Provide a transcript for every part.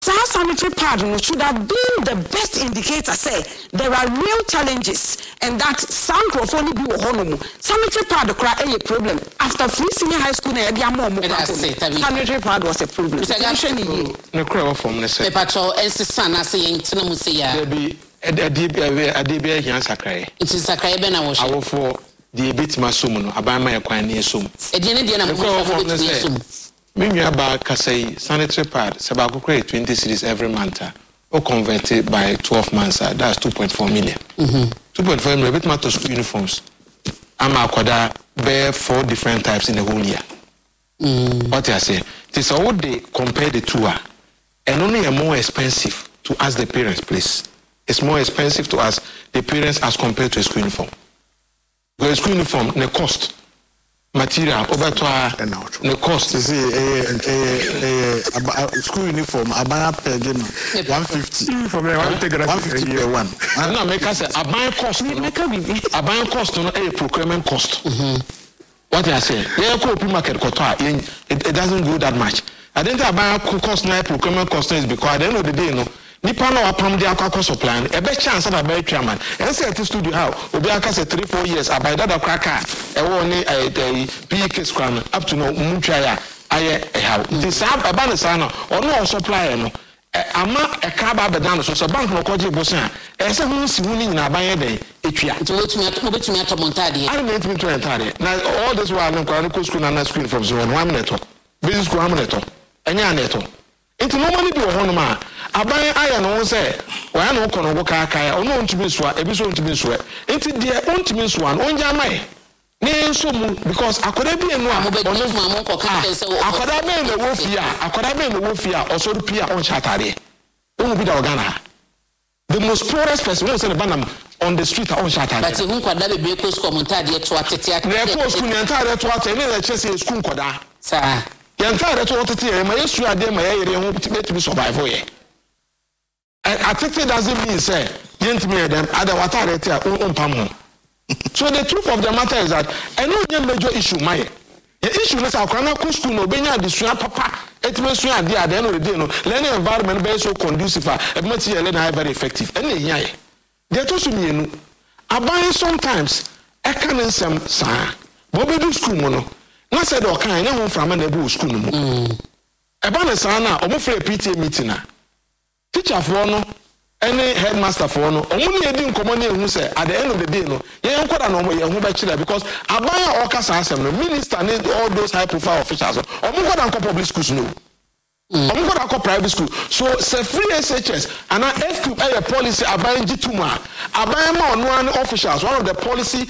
sanitary pad should have been the best indicator. Say there are real challenges, and that some only be sanitary pad a problem. After free senior high school, sanitary pad was a problem. No crowd from the same. Patrol, as the son, I say, in Tinamusia, be a DBA Yansakray. It is a Caribbean. I was for the bit Masum, a by my acquiring sum. A dinner from the same. Maybe about Kasei sanitary pad, Sabako create 20 cities every month, or converted by 12 months. That's 2.4 million. 2.4 million, bit matter school uniforms. I'm a bear 4 different types in the whole year. What I say, this all they compare the two, and only are more expensive to ask the parents, please. It's more expensive to ask the parents as compared to a school uniform. Because school uniform, the cost. Material over to the cost is school uniform about 150 from 150 per one. No, make us a buying cost. A buying cost on a procurement cost. What I say, market it doesn't go that much. I didn't buy cost na procurement cost is because at the end of the day, no. Nipa no apam de akwa supply e be chance na be chairman and say at studio how obi aka say 3-4 years abai dada kraka e wo ni PK squan up to no mutwa ya aye how this aba na sa no ono supply no ama e ka ba bedan no so bank no koje bosan e say hu si hu ni na aban ye den etwa to betumi atomontade I don't need to entire now all this while no kwa no school na screen from 1 minute business school 1 minute enya na eto into normally be one man. Aban aya no say, why no kono go kaka o no ntumi so a ebi so ntumi so into there ntumi so an onja mai ne so mu because akoda bi enu a ono ma ko ka say akoda be na wo fia osoro pia on chatare o bi da ogana the most poorest person we say the banam on the street on chatare but hu kwada be be ko school montade to atete akere ko school montade to atete ne le chese school kwada sa yantare to atete ma yesu ade ma yere hu betimi survive ye atete doesn't mean say yentimi them other water rate pam. So the truth of the matter is that I know the major issue my issue is akwana ko school no benya adesua papa etime sua ade at the end of the day no learning environment be so conducive e material na very effective and ehia ye dey to so mienu aban sometimes e kan nsem saa bo be do school mo no na said o kan na ho frama na be school no mo e ba na saa na o mo free PTA meeting na teacher for no any headmaster for no omo na edi nkomo na ehu say at the end of the day no ye nkoda no ye hu be kire because abaya okasa asem no minister need all those high profile officials omo nkoda nko public schools no omo nkoda nko private school so say free SHS and FQ a policy abaya gituma abaya ma ono an officials one of the policy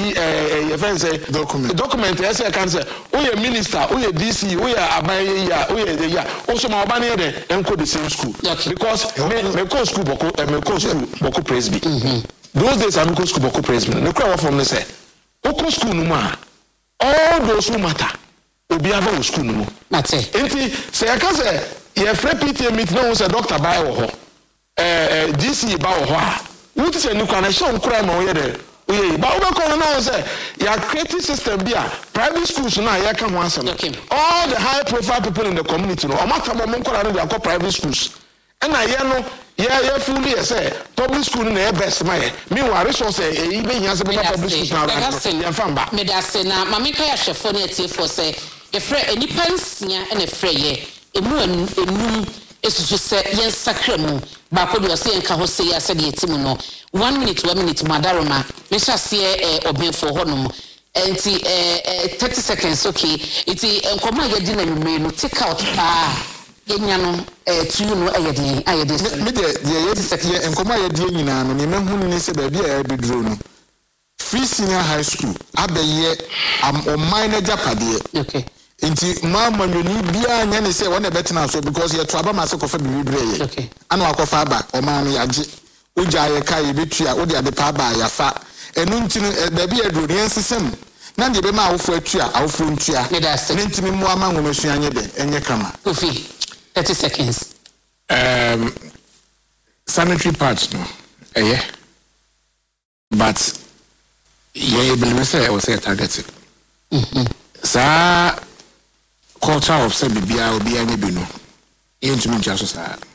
document yes I can say o ye minister o ye DC o ye abaya ya o ye ya also ma obane dey enko the same school because me go school boko presby those days I go school boko presby no crowd from me say o school no ma all those who matter obi aba school no that's it enti say I can say ye free PTA meet no say doctor buy wo ho DC ba wo ho a what say ni kwa na show nkura ma wo ye dey oye ba wo ko na say ya creative system bia private schools na ya ka ho asem all the high profile people in the community no o mata mo nkura no dey private schools and I no yeah fully say public school na best my me wa resource e be hia say public schools na ya famba me da say na mama ka ya chefo na tie for say e frɛ enipa nsia na frɛ ye emu enum esusu sɛ yen sakremu ba ko de ɔse enka ho sɛ ya sɛ de etimu no 1 minute madaroma me hyase obenfo honom enti 30 seconds okay iti enkoma ye di na nume no take out pa yenya no tu no ayede me de ye enkoma ye di nyina no me mehu ni sɛ ba bi a bedro no free senior high school abeye am minor japade okay inti mama nyoni bia nya ne say wona betena so because ye to aba ma se kofa bibibre ye okay ana akofa aba o ma no yaje oja ye kai betua wo de ade pa ba ya fa enu nti no da bia aduro ne ensesem na de be ma awofo atua awofo ntua ne nti mi mo ama nwomesua anye de enye kama kofi 30 seconds sanitary pads no but ye believe say o say target sa culture of say bibia obi anye bi no yentumi ntwa so saa